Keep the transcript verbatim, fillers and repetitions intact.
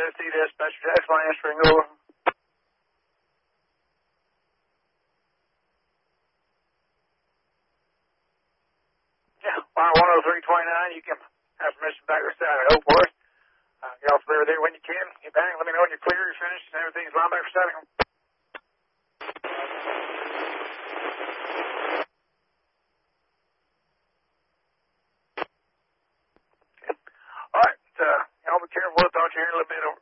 Tennessee, Dispatcher Jackson, line answering over. Yeah, line one oh three twenty-nine, you can have permission back or side. I hope for it. Uh, get off clear there when you can. Get back, let me know when you're clear, you're finished, and everything's line back for static. All right, uh, y'all be careful. We'll talk to you here in a little bit over.